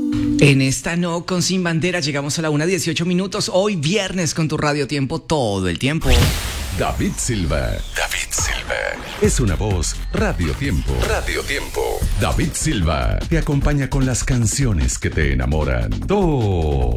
En esta No con Sin Bandera llegamos a la 1:18. Hoy viernes con tu Radio Tiempo todo el tiempo. David Silva. David Silva. Es una voz Radio Tiempo. Radio Tiempo. David Silva te acompaña con las canciones que te enamoran. Todo